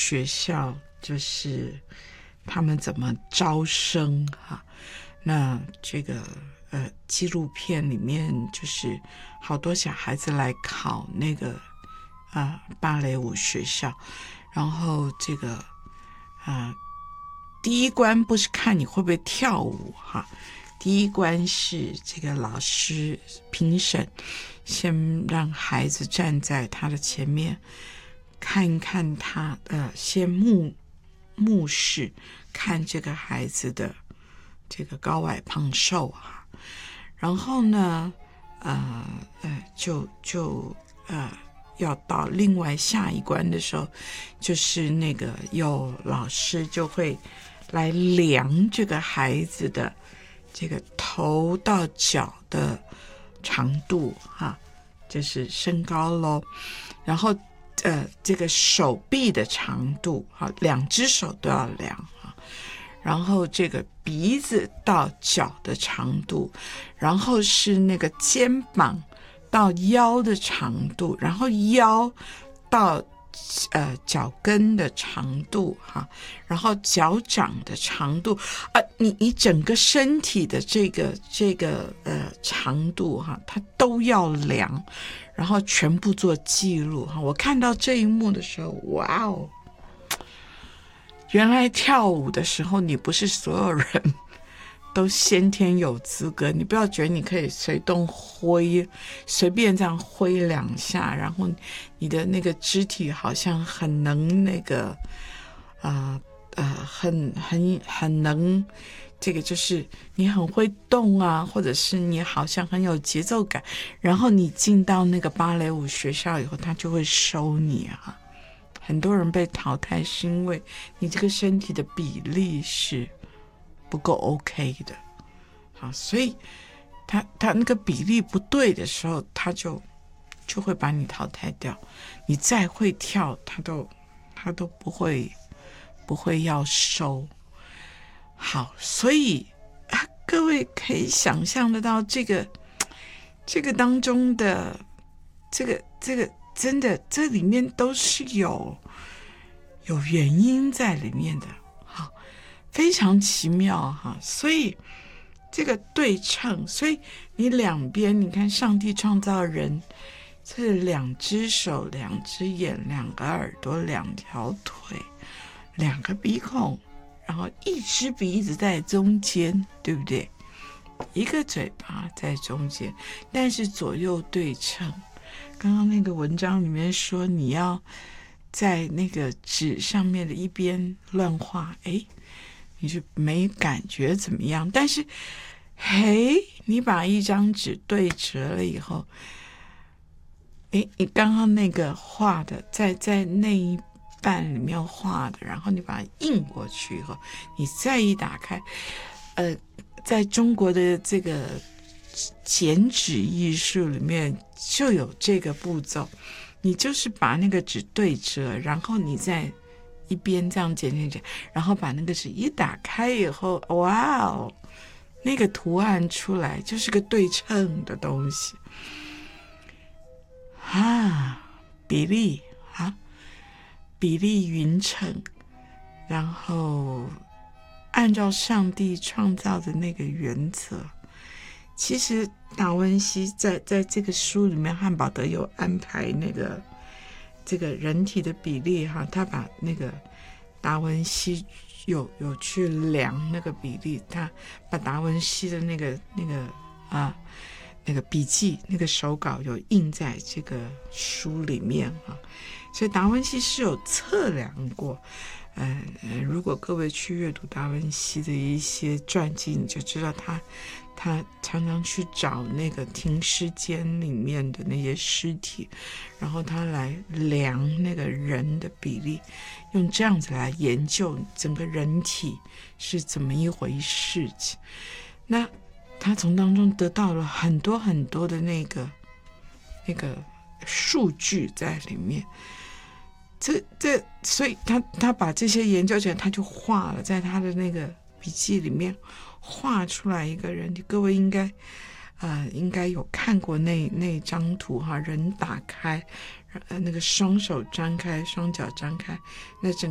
学校就是他们怎么招生哈。那这个纪录片里面就是好多小孩子来考那个芭蕾舞学校，然后这个第一关不是看你会不会跳舞哈，第一关是这个老师评审先让孩子站在他的前面，看一看他先目视看这个孩子的这个高矮胖瘦哈，然后呢要到另外下一关的时候，就是那个有老师就会来量这个孩子的这个头到脚的长度哈，就是身高咯，然后这个手臂的长度哈，2只手都要量哈，然后这个鼻子到脚的长度，然后是那个肩膀到腰的长度，然后腰到脚跟的长度哈，然后脚掌的长度你整个身体的这个长度哈，它都要量，然后全部做记录哈。我看到这一幕的时候，哇哦！原来跳舞的时候，你不是所有人都先天有资格，你不要觉得你可以随便这样挥2下，然后你的那个肢体好像很能那个很能这个，就是你很会动啊，或者是你好像很有节奏感，然后你进到那个芭蕾舞学校以后，他就会收你啊。很多人被淘汰是因为你这个身体的比例是不够 OK 的，好，所以他那个比例不对的时候，他就会把你淘汰掉。你再会跳，他都不会要收。好，所以各位可以想象得到这个当中的这个真的，这里面都是有原因在里面的，好，非常奇妙哈。所以这个对称，所以你两边，你看上帝创造人，这2只手、2只眼、2个耳朵、2条腿、2个鼻孔，然后1只鼻子在中间，对不对？1个嘴巴在中间，但是左右对称。刚刚那个文章里面说，你要在那个纸上面的一边乱画，你就没感觉怎么样。但是你把一张纸对折了以后，你刚刚那个画的在那一半里面画的，然后你把它印过去以后，你再一打开，在中国的这个剪纸艺术里面就有这个步骤，你就是把那个纸对折，然后你再一边这样剪，然后把那个纸一打开以后，哇哦，那个图案出来就是个对称的东西比例匀称，然后按照上帝创造的那个原则。其实达文西在这个书里面，汉堡德有安排这个人体的比例哈，他把那个达文西有去量那个比例，他把达文西的那个笔记那个手稿有印在这个书里面哈，所以达文西是有测量过。如果各位去阅读达文西的一些传记，你就知道他常常去找那个停尸间里面的那些尸体，然后他来量那个人的比例，用这样子来研究整个人体是怎么一回事情。那他从当中得到了很多很多的那个数据在里面。所以他把这些研究起来，他就画了，在他的那个笔记里面画出来一个人。各位应该有看过那张图哈，人打开，那个双手张开，双脚张开，那整